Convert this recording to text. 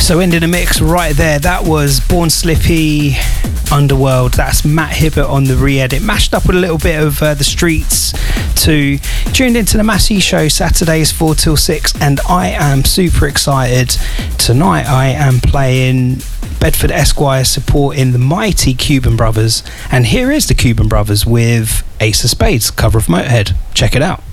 So ending the mix right there, that was Born Slippy, Underworld. That's Matt Hibbert on the re-edit, mashed up with a little bit of The Streets too. Tuned into the Massey Show, Saturdays 4 till 6, and I am super excited. Tonight I am playing Bedford Esquire supporting the mighty Cuban Brothers, and here is the Cuban Brothers with Ace of Spades, cover of Motorhead. Check it out.